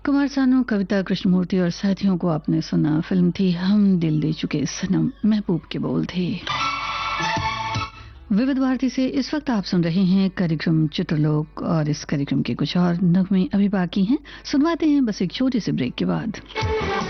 कुमार सानू, कविता कृष्णमूर्ति और साथियों को आपने सुना। फिल्म थी हम दिल दे चुके सनम, महबूब के बोल थे। विविध भारती से इस वक्त आप सुन रहे हैं कार्यक्रम चित्रलोक और इस कार्यक्रम के कुछ और नगमे अभी बाकी हैं, सुनवाते हैं बस एक छोटे से ब्रेक के बाद।